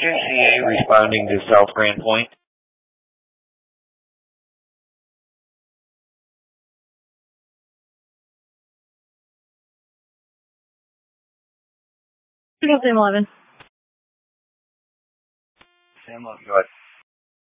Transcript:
CA responding to South Grand Point. Sam 11. Sam 11, go ahead.